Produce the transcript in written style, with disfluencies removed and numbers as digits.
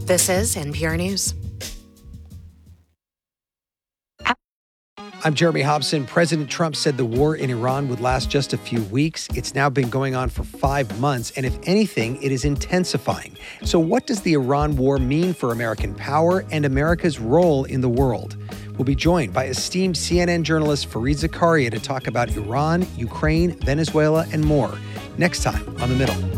This is NPR News. I'm Jeremy Hobson. President Trump said the war in Iran would last just a few weeks. It's now been going on for 5 months, and if anything, it is intensifying. So what does the Iran war mean for American power and America's role in the world? We'll be joined by esteemed CNN journalist Fareed Zakaria to talk about Iran, Ukraine, Venezuela, and more next time on The Middle.